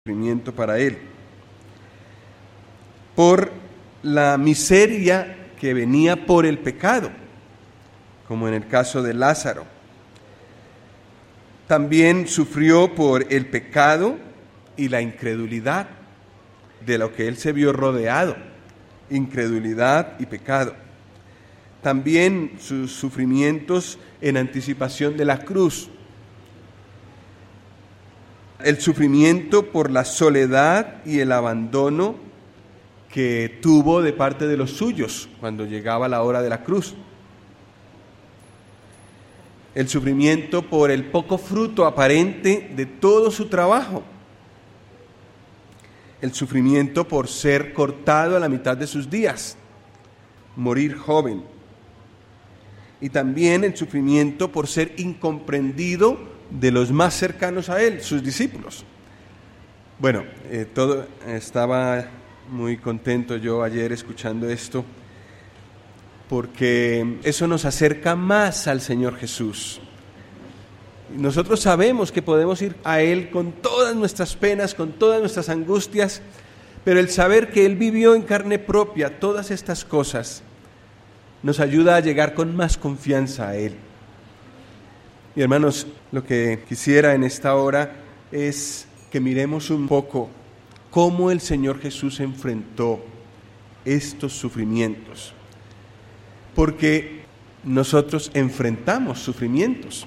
sufrimiento para él, por la miseria que venía por el pecado, como en el caso de Lázaro. También sufrió por el pecado y la incredulidad de lo que él se vio rodeado, incredulidad y pecado. También sus sufrimientos en anticipación de la cruz. El sufrimiento por la soledad y el abandono que tuvo de parte de los suyos cuando llegaba la hora de la cruz. El sufrimiento por el poco fruto aparente de todo su trabajo. El sufrimiento por ser cortado a la mitad de sus días, morir joven. Y también el sufrimiento por ser incomprendido de los más cercanos a él, sus discípulos. Bueno, estaba muy contento yo ayer escuchando esto, porque eso nos acerca más al Señor Jesús. Nosotros sabemos que podemos ir a Él con todas nuestras penas, con todas nuestras angustias, pero el saber que Él vivió en carne propia todas estas cosas nos ayuda a llegar con más confianza a Él. Y hermanos, lo que quisiera en esta hora es que miremos un poco cómo el Señor Jesús enfrentó estos sufrimientos. Porque nosotros enfrentamos sufrimientos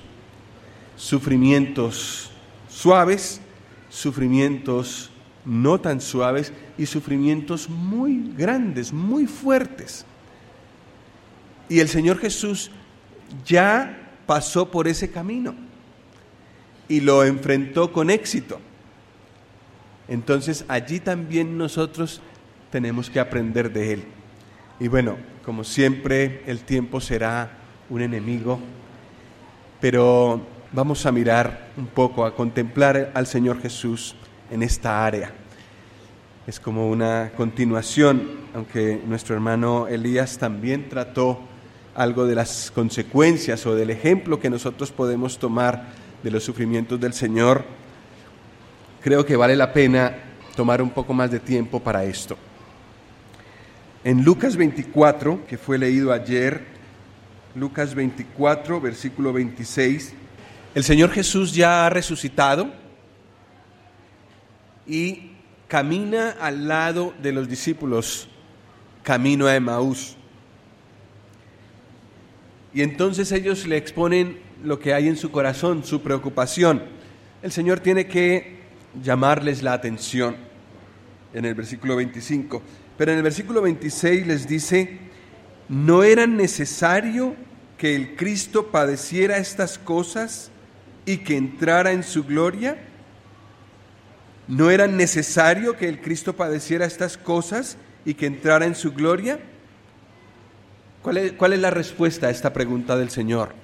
suaves, sufrimientos no tan suaves y sufrimientos muy grandes, muy fuertes. Y el Señor Jesús ya pasó por ese camino y lo enfrentó con éxito. Entonces allí también nosotros tenemos que aprender de Él. Y bueno, como siempre, el tiempo será un enemigo, pero vamos a mirar un poco, a contemplar al Señor Jesús en esta área. Es como una continuación, aunque nuestro hermano Elías también trató algo de las consecuencias o del ejemplo que nosotros podemos tomar de los sufrimientos del Señor. Creo que vale la pena tomar un poco más de tiempo para esto. En Lucas 24, que fue leído ayer, Lucas 24, versículo 26, el Señor Jesús ya ha resucitado y camina al lado de los discípulos, camino a Emaús. Y entonces ellos le exponen lo que hay en su corazón, su preocupación. El Señor tiene que llamarles la atención en el versículo 25. Pero en el versículo 26 les dice: ¿no era necesario que el Cristo padeciera estas cosas y que entrara en su gloria? ¿No era necesario que el Cristo padeciera estas cosas y que entrara en su gloria? ¿Cuál es la respuesta a esta pregunta del Señor?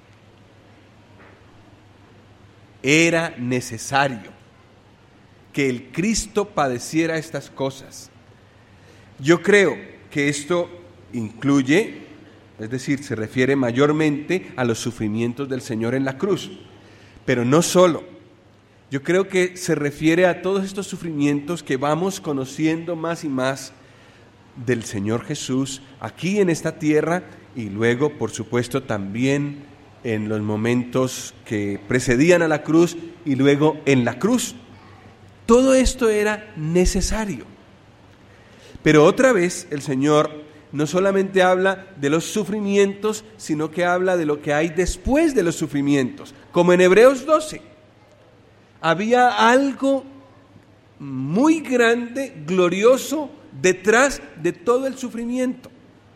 Era necesario que el Cristo padeciera estas cosas. Yo creo que esto incluye, es decir, se refiere mayormente a los sufrimientos del Señor en la cruz, pero no solo. Yo creo que se refiere a todos estos sufrimientos que vamos conociendo más y más del Señor Jesús aquí en esta tierra y luego, por supuesto, también en los momentos que precedían a la cruz y luego en la cruz. Todo esto era necesario. Pero otra vez el Señor no solamente habla de los sufrimientos, sino que habla de lo que hay después de los sufrimientos. Como en Hebreos 12, había algo muy grande, glorioso, detrás de todo el sufrimiento.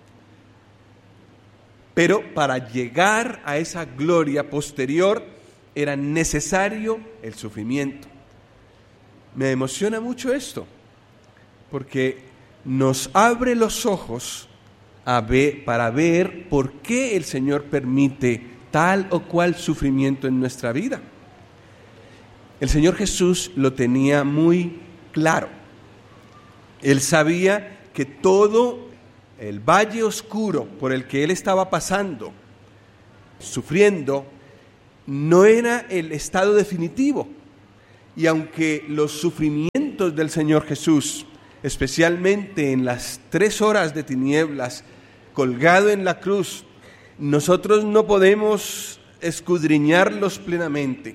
Pero para llegar a esa gloria posterior era necesario el sufrimiento. Me emociona mucho esto, porque nos abre los ojos para ver por qué el Señor permite tal o cual sufrimiento en nuestra vida. El Señor Jesús lo tenía muy claro. Él sabía que todo el valle oscuro por el que Él estaba pasando, sufriendo, no era el estado definitivo. Y aunque los sufrimientos del Señor Jesús, especialmente en las 3 horas de tinieblas, colgado en la cruz, nosotros no podemos escudriñarlos plenamente.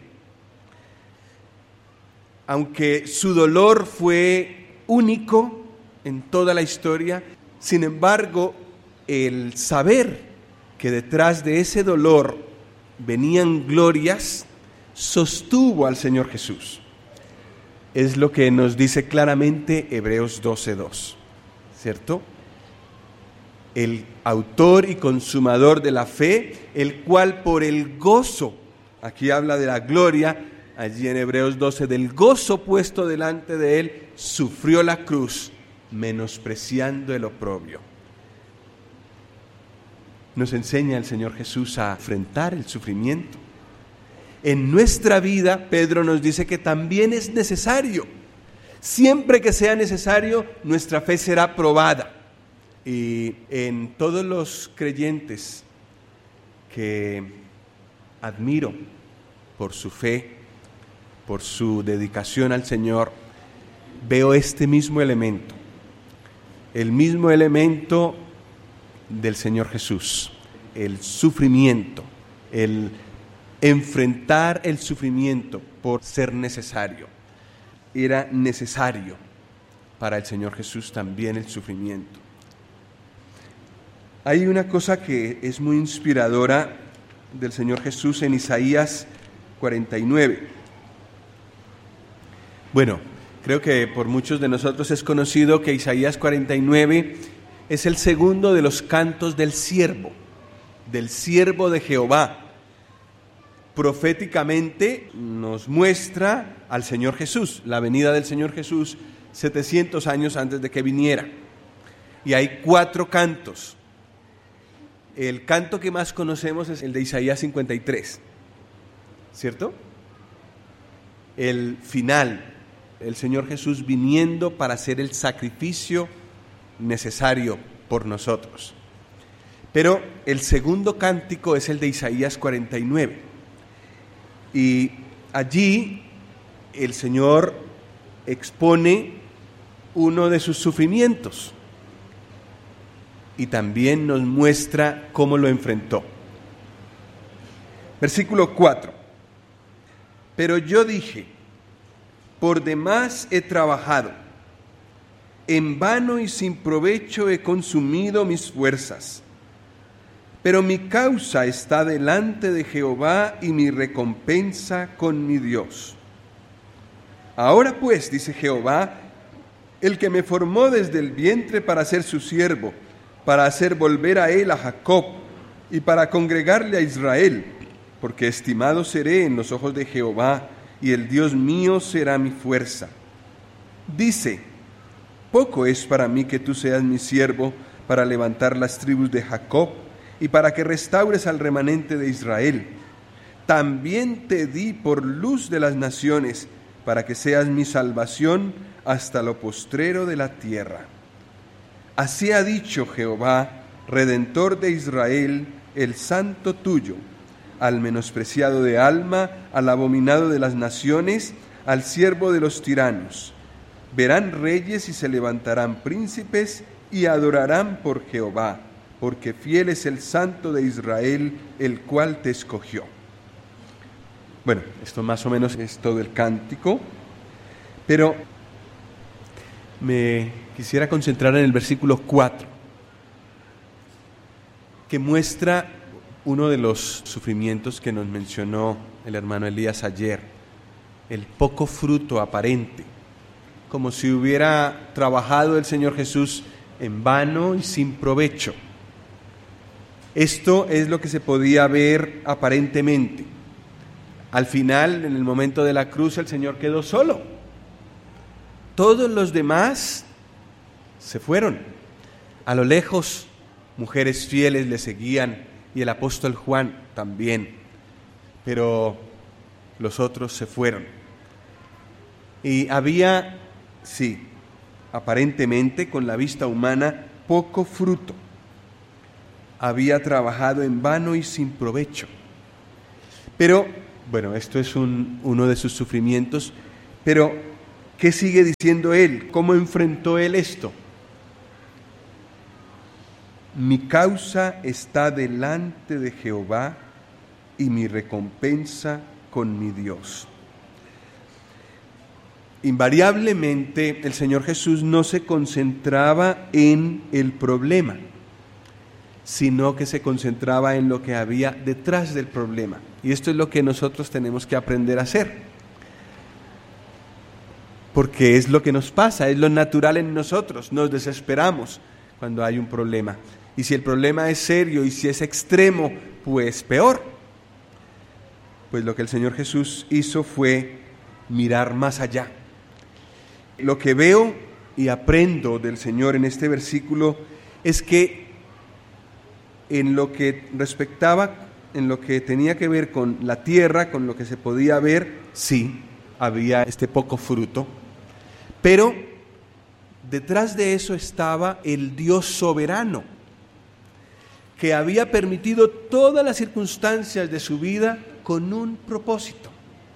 Aunque su dolor fue único en toda la historia, sin embargo, el saber que detrás de ese dolor venían glorias, sostuvo al Señor Jesús. Es lo que nos dice claramente Hebreos 12:2, ¿cierto? El autor y consumador de la fe, el cual por el gozo, aquí habla de la gloria, allí en Hebreos 12, del gozo puesto delante de él, sufrió la cruz, menospreciando el oprobio. Nos enseña el Señor Jesús a enfrentar el sufrimiento. En nuestra vida, Pedro nos dice que también es necesario. Siempre que sea necesario, nuestra fe será probada. Y en todos los creyentes que admiro por su fe, por su dedicación al Señor, veo este mismo elemento, el mismo elemento del Señor Jesús, el sufrimiento, el enfrentar el sufrimiento por ser necesario. Era necesario para el Señor Jesús también el sufrimiento. Hay una cosa que es muy inspiradora del Señor Jesús en Isaías 49. Bueno, creo que por muchos de nosotros es conocido que Isaías 49 es el segundo de los cantos del siervo de Jehová. Proféticamente nos muestra al Señor Jesús, la venida del Señor Jesús 700 años antes de que viniera. Y hay 4 cantos. El canto que más conocemos es el de Isaías 53, ¿cierto? El final, el Señor Jesús viniendo para hacer el sacrificio necesario por nosotros. Pero el segundo cántico es el de Isaías 49. Y allí el Señor expone uno de sus sufrimientos y también nos muestra cómo lo enfrentó. Versículo 4. Pero yo dije, por demás he trabajado, en vano y sin provecho he consumido mis fuerzas. Pero mi causa está delante de Jehová y mi recompensa con mi Dios. Ahora pues, dice Jehová, el que me formó desde el vientre para ser su siervo, para hacer volver a él a Jacob y para congregarle a Israel, porque estimado seré en los ojos de Jehová y el Dios mío será mi fuerza. Dice, poco es para mí que tú seas mi siervo para levantar las tribus de Jacob y para que restaures al remanente de Israel. También te di por luz de las naciones, para que seas mi salvación hasta lo postrero de la tierra. Así ha dicho Jehová, Redentor de Israel, el Santo tuyo, al menospreciado de alma, al abominado de las naciones, al siervo de los tiranos. Verán reyes y se levantarán príncipes y adorarán por Jehová, porque fiel es el Santo de Israel, el cual te escogió. Bueno, esto más o menos es todo el cántico, pero me quisiera concentrar en el versículo 4, que muestra uno de los sufrimientos que nos mencionó el hermano Elías ayer, el poco fruto aparente, como si hubiera trabajado el Señor Jesús en vano y sin provecho. Esto es lo que se podía ver aparentemente. Al final, en el momento de la cruz, el Señor quedó solo. Todos los demás se fueron. A lo lejos, mujeres fieles le seguían y el apóstol Juan también. Pero los otros se fueron. Y había, sí, aparentemente, con la vista humana, poco fruto. Había trabajado en vano y sin provecho. Pero, bueno, esto es uno de sus sufrimientos, Pero, ¿qué sigue diciendo él? ¿Cómo enfrentó él esto? Mi causa está delante de Jehová y mi recompensa con mi Dios. Invariablemente el Señor Jesús no se concentraba en el problema, sino que se concentraba en lo que había detrás del problema. Y esto es lo que nosotros tenemos que aprender a hacer, porque es lo que nos pasa, es lo natural en nosotros. Nos desesperamos cuando hay un problema. Y si el problema es serio y si es extremo, pues peor. Pues lo que el Señor Jesús hizo fue mirar más allá. Lo que veo y aprendo del Señor en este versículo es que en lo que respectaba, en lo que tenía que ver con la tierra, con lo que se podía ver, sí, había este poco fruto, pero detrás de eso estaba el Dios soberano, que había permitido todas las circunstancias de su vida con un propósito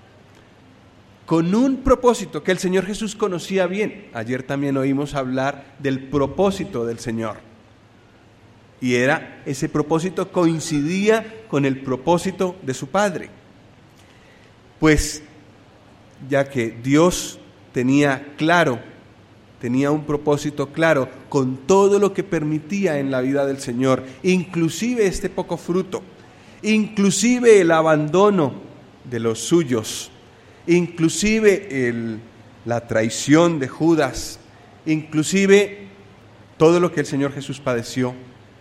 que el Señor Jesús conocía bien. Ayer también oímos hablar del propósito del Señor, y ese propósito coincidía con el propósito de su Padre. Pues ya que Dios tenía un propósito claro con todo lo que permitía en la vida del Señor, inclusive este poco fruto, inclusive el abandono de los suyos, inclusive la traición de Judas, inclusive todo lo que el Señor Jesús padeció.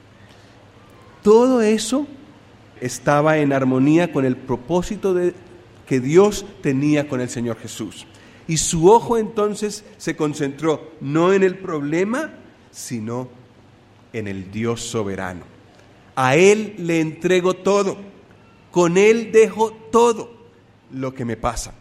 Todo eso estaba en armonía con el propósito que Dios tenía con el Señor Jesús. Y su ojo entonces se concentró no en el problema, sino en el Dios soberano. A Él le entrego todo, con Él dejo todo lo que me pasa.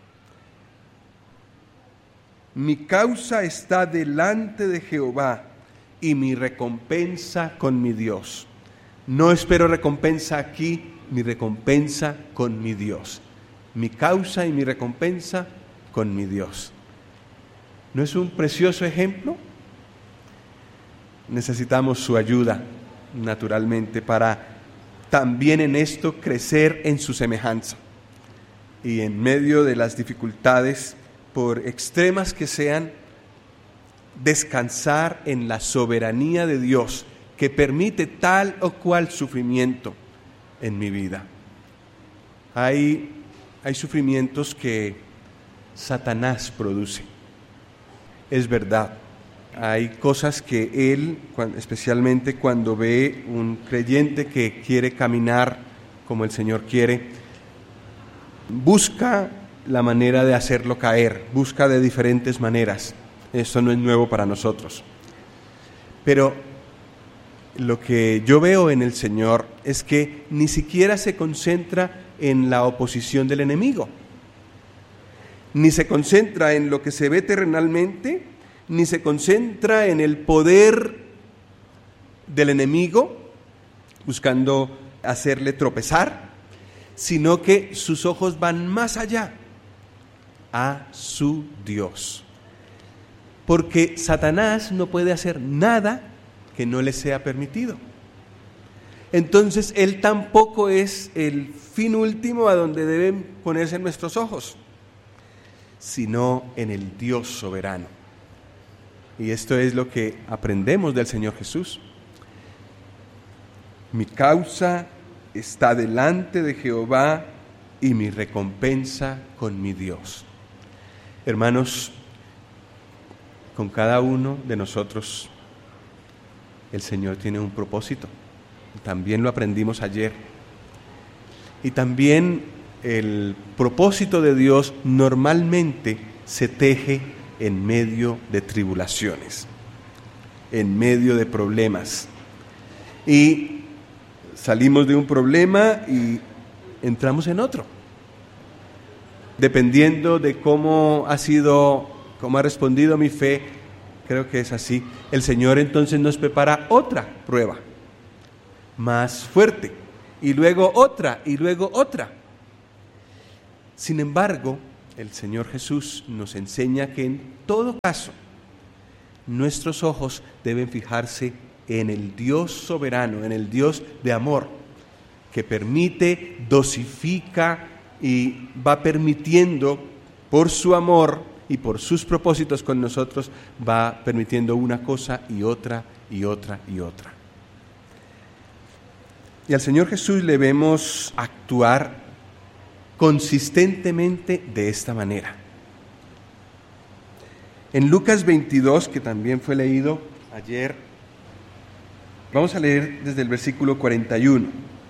Mi causa está delante de Jehová y mi recompensa con mi Dios. No espero recompensa aquí, mi recompensa con mi Dios. Mi causa y mi recompensa con mi Dios. ¿No es un precioso ejemplo? Necesitamos su ayuda, naturalmente, para también en esto crecer en su semejanza. Y en medio de las dificultades, por extremas que sean, descansar en la soberanía de Dios, que permite tal o cual sufrimiento en mi vida. Hay sufrimientos que Satanás produce. Es verdad, hay cosas que él, especialmente cuando ve un creyente que quiere caminar como el Señor quiere, busca la manera de hacerlo caer, busca de diferentes maneras. Esto no es nuevo para nosotros. Pero lo que yo veo en el Señor es que ni siquiera se concentra en la oposición del enemigo, ni se concentra en lo que se ve terrenalmente, ni se concentra en el poder del enemigo, buscando hacerle tropezar, sino que sus ojos van más allá, a su Dios. Porque Satanás no puede hacer nada que no le sea permitido. Entonces, él tampoco es el fin último a donde deben ponerse nuestros ojos, sino en el Dios soberano. Y esto es lo que aprendemos del Señor Jesús. Mi causa está delante de Jehová y mi recompensa con mi Dios. Hermanos, con cada uno de nosotros el Señor tiene un propósito. También lo aprendimos ayer. Y también el propósito de Dios normalmente se teje en medio de tribulaciones, en medio de problemas. Y salimos de un problema y entramos en otro. Dependiendo de cómo ha respondido mi fe, creo que es así. El Señor entonces nos prepara otra prueba, más fuerte, y luego otra, y luego otra. Sin embargo, el Señor Jesús nos enseña que en todo caso nuestros ojos deben fijarse en el Dios soberano, en el Dios de amor, que permite, dosifica y va permitiendo por su amor y por sus propósitos con nosotros, va permitiendo una cosa y otra y otra y otra. Y al Señor Jesús le vemos actuar consistentemente de esta manera. En Lucas 22, que también fue leído ayer, vamos a leer desde el versículo 41.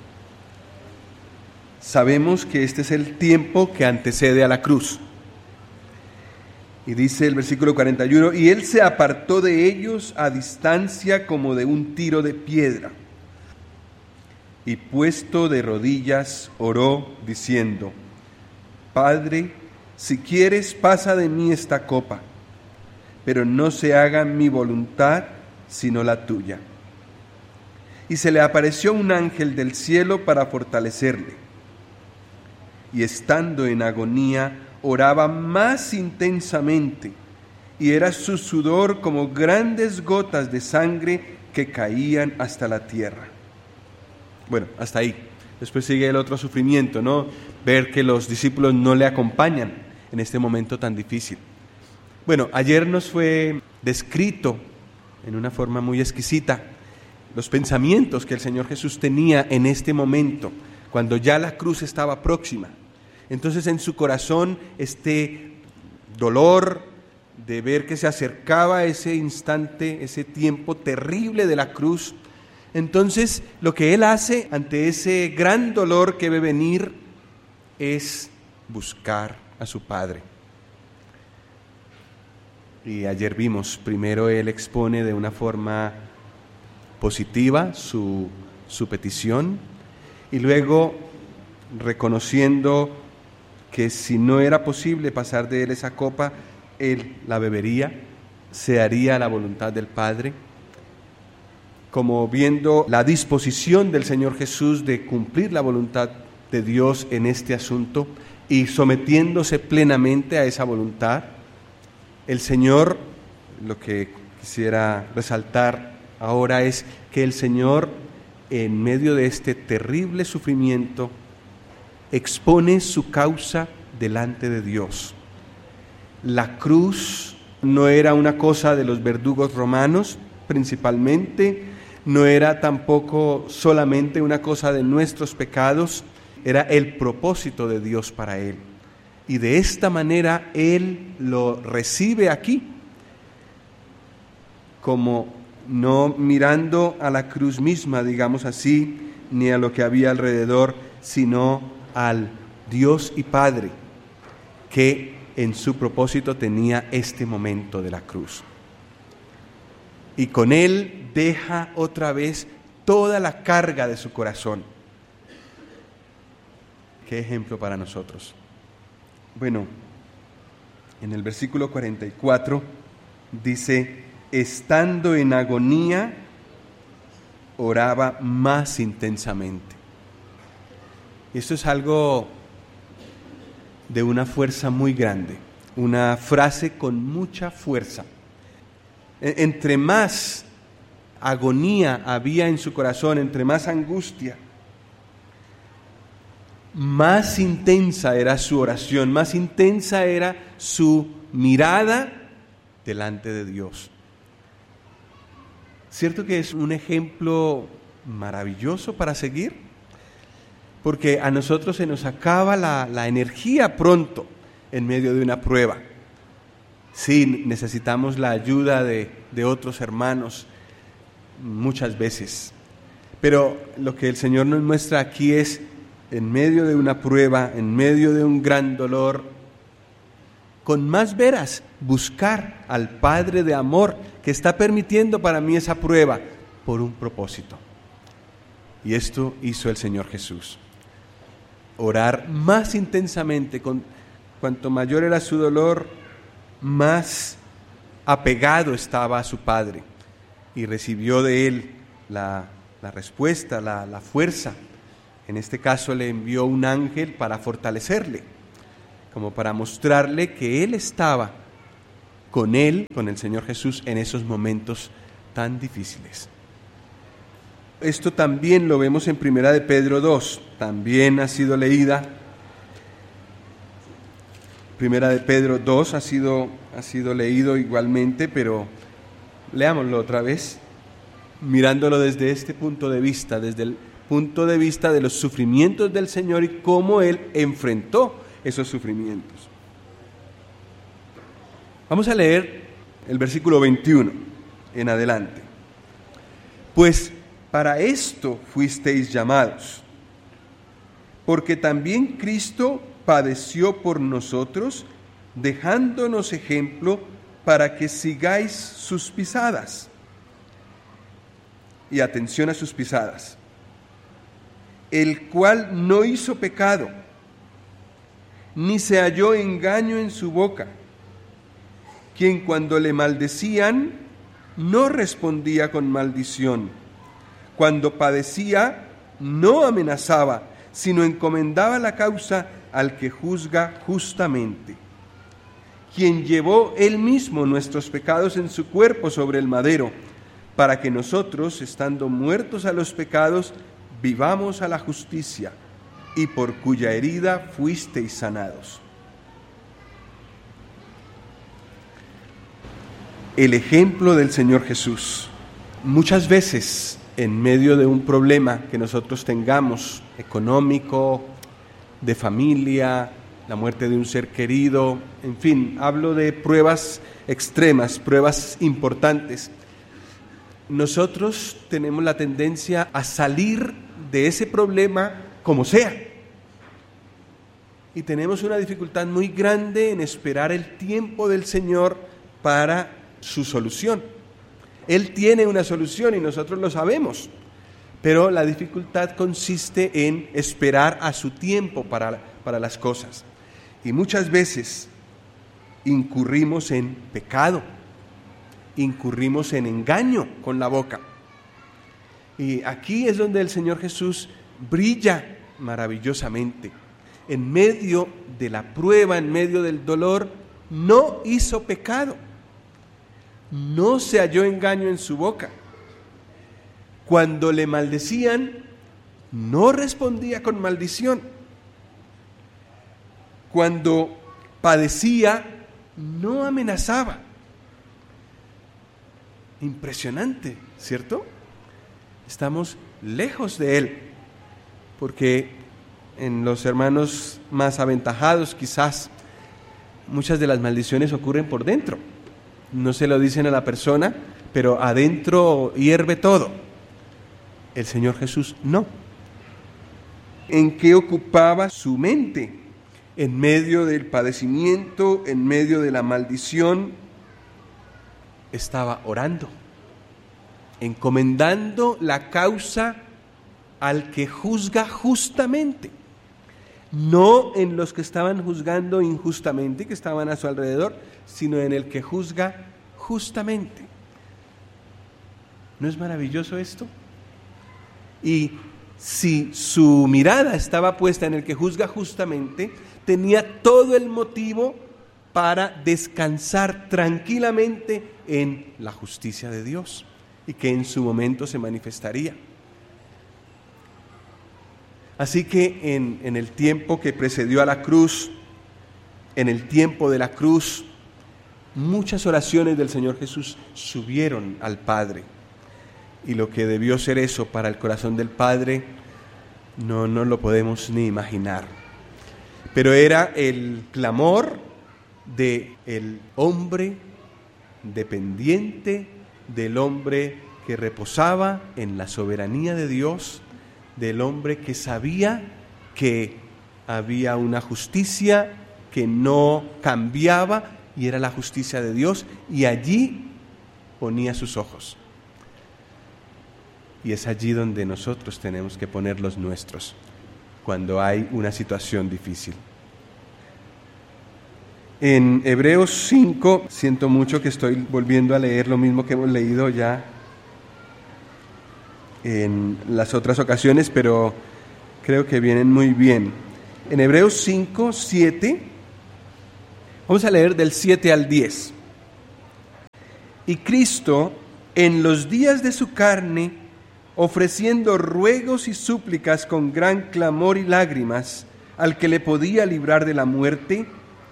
Sabemos que este es el tiempo que antecede a la cruz. Y dice el versículo 41, y él se apartó de ellos a distancia como de un tiro de piedra. Y puesto de rodillas, oró diciendo, Padre, si quieres, pasa de mí esta copa, pero no se haga mi voluntad, sino la tuya. Y se le apareció un ángel del cielo para fortalecerle. Y estando en agonía, oraba más intensamente, y era su sudor como grandes gotas de sangre que caían hasta la tierra. Bueno, hasta ahí. Después sigue el otro sufrimiento, ¿no? Ver que los discípulos no le acompañan en este momento tan difícil. Bueno, ayer nos fue descrito en una forma muy exquisita los pensamientos que el Señor Jesús tenía en este momento, cuando ya la cruz estaba próxima. Entonces en su corazón este dolor de ver que se acercaba ese instante, ese tiempo terrible de la cruz. Entonces lo que él hace ante ese gran dolor que ve venir es buscar a su Padre. Y ayer vimos, primero él expone de una forma positiva su petición, y luego reconociendo que si no era posible pasar de él esa copa, él la bebería, se haría la voluntad del Padre, como viendo la disposición del Señor Jesús de cumplir la voluntad de Dios en este asunto y sometiéndose plenamente a esa voluntad. El Señor, lo que quisiera resaltar ahora es que el Señor, en medio de este terrible sufrimiento, expone su causa delante de Dios. La cruz no era una cosa de los verdugos romanos, principalmente, no era tampoco solamente una cosa de nuestros pecados, era el propósito de Dios para él. Y de esta manera él lo recibe aquí, como no mirando a la cruz misma, digamos así, ni a lo que había alrededor, sino al Dios y Padre, que en su propósito tenía este momento de la cruz. Y con él deja otra vez toda la carga de su corazón. Qué ejemplo para nosotros. Bueno, en el versículo 44 dice, estando en agonía, oraba más intensamente. Esto es algo de una fuerza muy grande, una frase con mucha fuerza. Entre más agonía había en su corazón, entre más angustia, más intensa era su oración, más intensa era su mirada delante de Dios. ¿Cierto que es un ejemplo maravilloso para seguir? Porque a nosotros se nos acaba la energía pronto en medio de una prueba. Sí, necesitamos la ayuda de otros hermanos muchas veces. Pero lo que el Señor nos muestra aquí es, en medio de una prueba, en medio de un gran dolor, con más veras, buscar al Padre de amor que está permitiendo para mí esa prueba por un propósito. Y esto hizo el Señor Jesús. Orar más intensamente, cuanto mayor era su dolor, más apegado estaba a su Padre, y recibió de él la respuesta, la fuerza. En este caso le envió un ángel para fortalecerle, como para mostrarle que Él estaba con él, con el Señor Jesús, en esos momentos tan difíciles. Esto también lo vemos en Primera de Pedro 2, también ha sido leída. Primera de Pedro 2 ha sido leído igualmente, pero leámoslo otra vez, mirándolo desde este punto de vista, desde el punto de vista de los sufrimientos del Señor y cómo Él enfrentó esos sufrimientos. Vamos a leer el versículo 21 en adelante. Pues para esto fuisteis llamados, porque también Cristo padeció por nosotros, dejándonos ejemplo para que sigáis sus pisadas. Y atención a sus pisadas. El cual no hizo pecado, ni se halló engaño en su boca, quien cuando le maldecían no respondía con maldición, cuando padecía no amenazaba, sino encomendaba la causa al que juzga justamente, quien llevó él mismo nuestros pecados en su cuerpo sobre el madero, para que nosotros, estando muertos a los pecados, vivamos a la justicia, y por cuya herida fuisteis sanados. El ejemplo del Señor Jesús. Muchas veces, en medio de un problema que nosotros tengamos, económico, de familia, la muerte de un ser querido, en fin, hablo de pruebas extremas, pruebas importantes, nosotros tenemos la tendencia a salir de ese problema como sea. Y tenemos una dificultad muy grande en esperar el tiempo del Señor para su solución. Él tiene una solución y nosotros lo sabemos, pero la dificultad consiste en esperar a su tiempo para las cosas. Y muchas veces incurrimos en pecado, incurrimos en engaño con la boca. Y aquí es donde el Señor Jesús brilla maravillosamente. En medio de la prueba, en medio del dolor, no hizo pecado. No se halló engaño en su boca. Cuando le maldecían, no respondía con maldición. Cuando padecía, no amenazaba. Impresionante, ¿cierto? Estamos lejos de él, porque en los hermanos más aventajados quizás muchas de las maldiciones ocurren por dentro. No se lo dicen a la persona, pero adentro hierve todo. El Señor Jesús no. ¿En qué ocupaba su mente? En medio del padecimiento, en medio de la maldición, estaba orando, encomendando la causa al que juzga justamente. No en los que estaban juzgando injustamente, que estaban a su alrededor, sino en el que juzga justamente. ¿No es maravilloso esto? Y si su mirada estaba puesta en el que juzga justamente, tenía todo el motivo para descansar tranquilamente en la justicia de Dios y que en su momento se manifestaría. Así que en el tiempo que precedió a la cruz, en el tiempo de la cruz, muchas oraciones del Señor Jesús subieron al Padre. Y lo que debió ser eso para el corazón del Padre, no lo podemos ni imaginar. Pero era el clamor del hombre dependiente, del hombre que reposaba en la soberanía de Dios, del hombre que sabía que había una justicia que no cambiaba y era la justicia de Dios, y allí ponía sus ojos. Y es allí donde nosotros tenemos que poner los nuestros cuando hay una situación difícil. En Hebreos 5, siento mucho que estoy volviendo a leer lo mismo que hemos leído ya en las otras ocasiones, pero creo que vienen muy bien. En Hebreos 5, 7 Vamos a leer del 7 al 10. Y Cristo, en los días de su carne, ofreciendo ruegos y súplicas con gran clamor y lágrimas al que le podía librar de la muerte,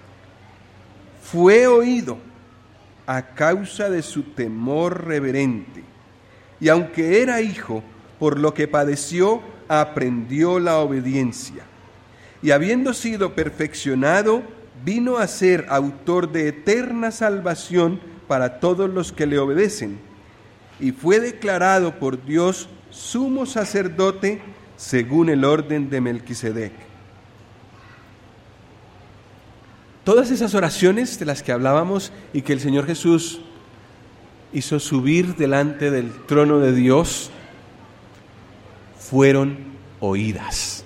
fue oído a causa de su temor reverente. Y aunque era hijo, por lo que padeció, aprendió la obediencia. Y habiendo sido perfeccionado, vino a ser autor de eterna salvación para todos los que le obedecen. Y fue declarado por Dios sumo sacerdote según el orden de Melquisedec. Todas esas oraciones de las que hablábamos y que el Señor Jesús hizo subir delante del trono de Dios, fueron oídas.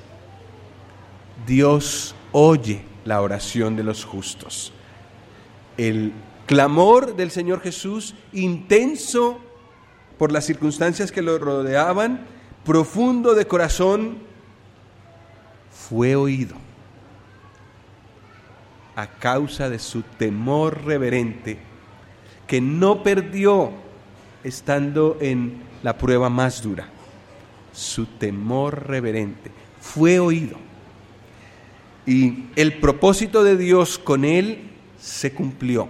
Dios oye la oración de los justos. El clamor del Señor Jesús, intenso por las circunstancias que lo rodeaban, profundo de corazón, fue oído a causa de su temor reverente, que no perdió estando en la prueba más dura. Su temor reverente fue oído. Y el propósito de Dios con él se cumplió.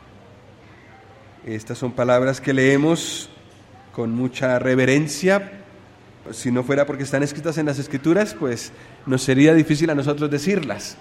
Estas son palabras que leemos con mucha reverencia. Si no fuera porque están escritas en las Escrituras, pues nos sería difícil a nosotros decirlas.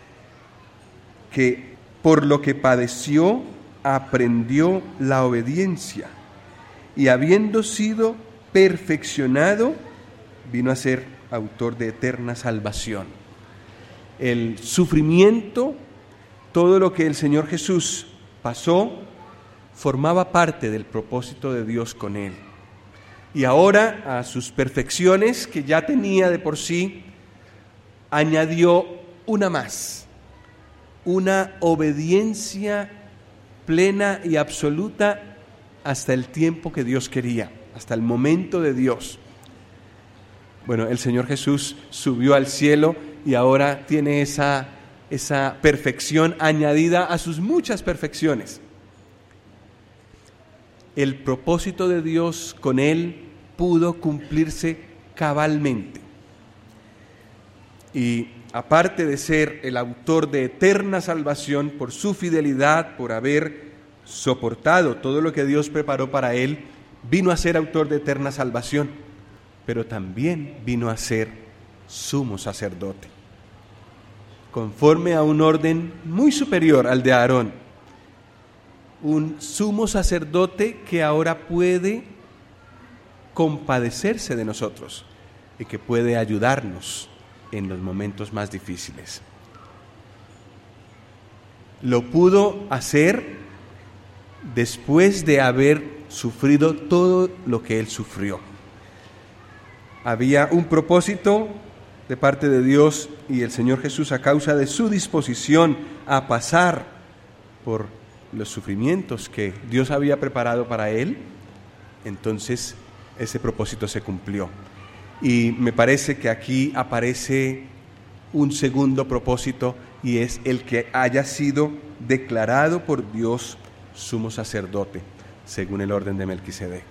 Que por lo que padeció, aprendió la obediencia, y habiendo sido perfeccionado, vino a ser autor de eterna salvación. El sufrimiento, todo lo que el Señor Jesús pasó, formaba parte del propósito de Dios con él. Y ahora a sus perfecciones, que ya tenía de por sí, añadió una más, una obediencia plena y absoluta hasta el tiempo que Dios quería, hasta el momento de Dios. Bueno, el Señor Jesús subió al cielo y ahora tiene esa perfección añadida a sus muchas perfecciones. El propósito de Dios con él pudo cumplirse cabalmente. Y aparte de ser el autor de eterna salvación por su fidelidad, por haber soportado todo lo que Dios preparó para él, vino a ser autor de eterna salvación, pero también vino a ser sumo sacerdote, conforme a un orden muy superior al de Aarón, un sumo sacerdote que ahora puede compadecerse de nosotros y que puede ayudarnos en los momentos más difíciles. Lo pudo hacer después de haber sufrido todo lo que él sufrió. Había un propósito de parte de Dios y el Señor Jesús, a causa de su disposición a pasar por los sufrimientos que Dios había preparado para él, entonces ese propósito se cumplió. Y me parece que aquí aparece un segundo propósito, y es el que haya sido declarado por Dios sumo sacerdote, según el orden de Melquisedec.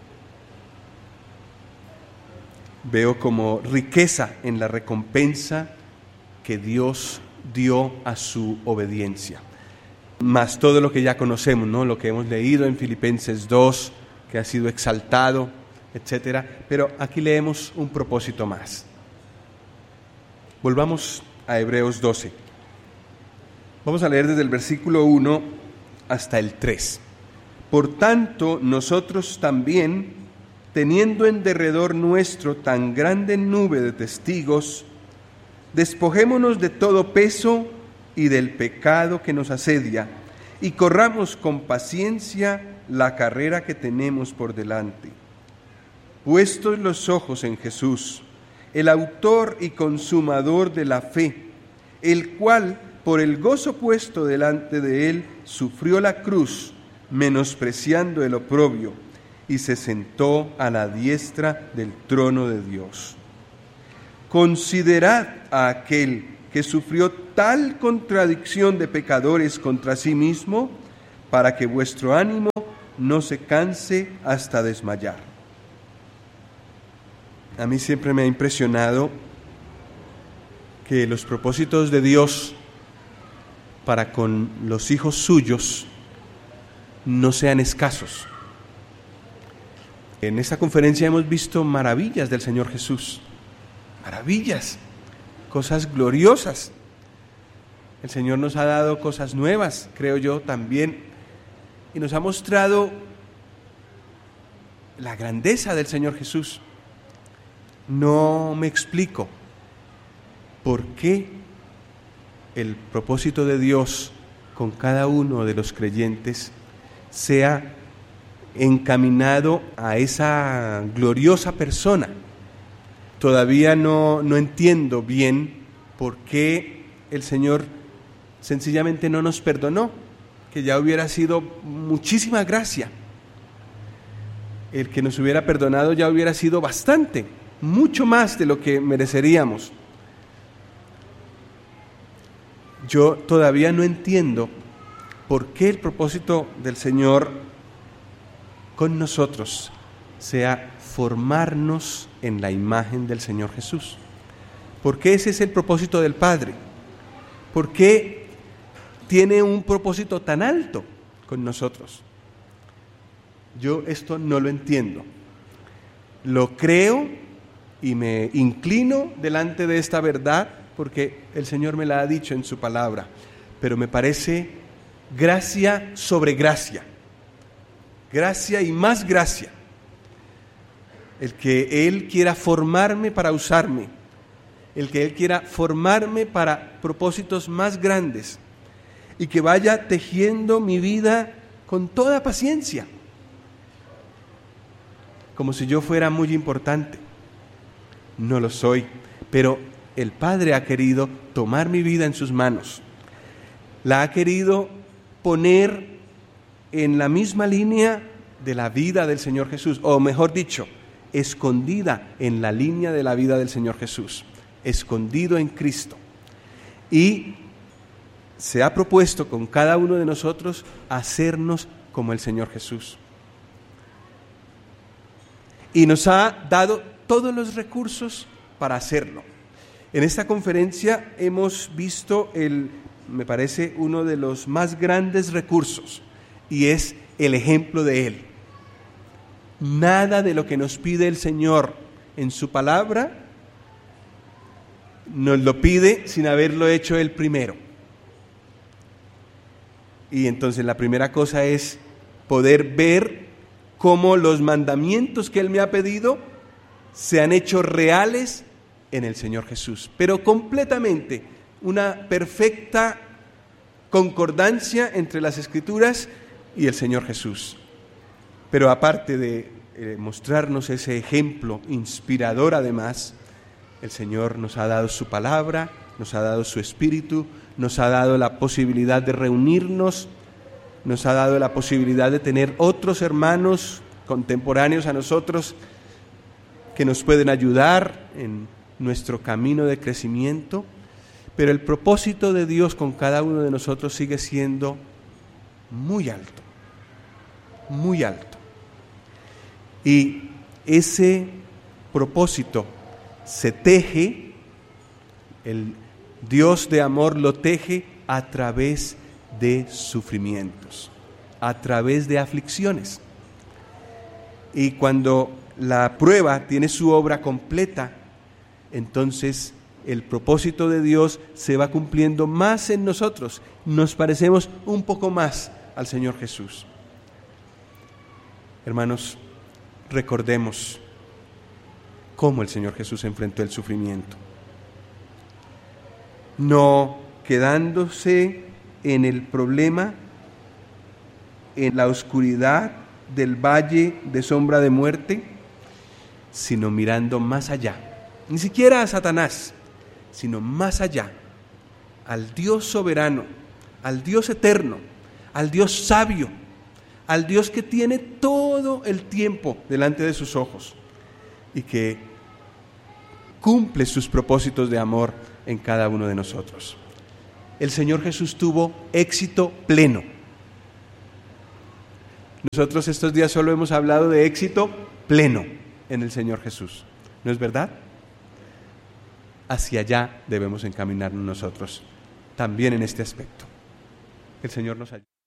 Veo como riqueza en la recompensa que Dios dio a su obediencia, más todo lo que ya conocemos, ¿no? Lo que hemos leído en Filipenses 2, que ha sido exaltado, etcétera. Pero aquí leemos un propósito más. Volvamos a Hebreos 12. Vamos a leer desde el versículo 1 hasta el 3. Por tanto, nosotros también, teniendo en derredor nuestro tan grande nube de testigos, despojémonos de todo peso y del pecado que nos asedia, y corramos con paciencia la carrera que tenemos por delante. Puestos los ojos en Jesús, el autor y consumador de la fe, el cual, por el gozo puesto delante de él, sufrió la cruz, menospreciando el oprobio, y se sentó a la diestra del trono de Dios. Considerad a aquel que sufrió tal contradicción de pecadores contra sí mismo, para que vuestro ánimo no se canse hasta desmayar. A mí siempre me ha impresionado que los propósitos de Dios para con los hijos suyos no sean escasos. En esta conferencia hemos visto maravillas del Señor Jesús, maravillas, cosas gloriosas. El Señor nos ha dado cosas nuevas, creo yo también, y nos ha mostrado la grandeza del Señor Jesús. No me explico por qué el propósito de Dios con cada uno de los creyentes sea encaminado a esa gloriosa persona. Todavía no entiendo bien por qué el Señor sencillamente no nos perdonó, que ya hubiera sido muchísima gracia. El que nos hubiera perdonado ya hubiera sido bastante, mucho más de lo que mereceríamos. Yo todavía no entiendo por qué el propósito del Señor con nosotros sea formarnos en la imagen del Señor Jesús. ¿Por qué ese es el propósito del Padre? ¿Por qué tiene un propósito tan alto con nosotros? Yo esto no lo entiendo. Lo creo y me inclino delante de esta verdad porque el Señor me la ha dicho en su palabra, pero me parece gracia sobre gracia, gracia y más gracia, el que Él quiera formarme para usarme, el que Él quiera formarme para propósitos más grandes y que vaya tejiendo mi vida con toda paciencia, como si yo fuera muy importante. No lo soy, pero el Padre ha querido tomar mi vida en sus manos, la ha querido poner en la misma línea de la vida del Señor Jesús, o mejor dicho, escondida en la línea de la vida del Señor Jesús, escondido en Cristo. Y se ha propuesto con cada uno de nosotros hacernos como el Señor Jesús. Y nos ha dado todos los recursos para hacerlo. En esta conferencia hemos visto me parece, uno de los más grandes recursos, y es el ejemplo de Él. Nada de lo que nos pide el Señor en su palabra nos lo pide sin haberlo hecho Él primero. Y entonces la primera cosa es poder ver cómo los mandamientos que Él me ha pedido se han hecho reales en el Señor Jesús, pero completamente, una perfecta concordancia entre las Escrituras y el Señor Jesús. Pero aparte de mostrarnos ese ejemplo inspirador, además, el Señor nos ha dado su palabra, nos ha dado su Espíritu, nos ha dado la posibilidad de reunirnos, nos ha dado la posibilidad de tener otros hermanos contemporáneos a nosotros que nos pueden ayudar en nuestro camino de crecimiento, pero el propósito de Dios con cada uno de nosotros sigue siendo muy alto, muy alto. Y ese propósito se teje, el Dios de amor lo teje a través de sufrimientos, a través de aflicciones. Y cuando la prueba tiene su obra completa, entonces el propósito de Dios se va cumpliendo más en nosotros, nos parecemos un poco más al Señor Jesús. Hermanos, recordemos cómo el Señor Jesús enfrentó el sufrimiento, no quedándose en el problema, en la oscuridad del valle de sombra de muerte, sino mirando más allá, ni siquiera a Satanás, sino más allá, al Dios soberano, al Dios eterno, al Dios sabio, al Dios que tiene todo el tiempo delante de sus ojos y que cumple sus propósitos de amor en cada uno de nosotros. El Señor Jesús tuvo éxito pleno. Nosotros estos días solo hemos hablado de éxito pleno en el Señor Jesús. ¿No es verdad? Hacia allá debemos encaminarnos nosotros, también en este aspecto. Que el Señor nos ayude.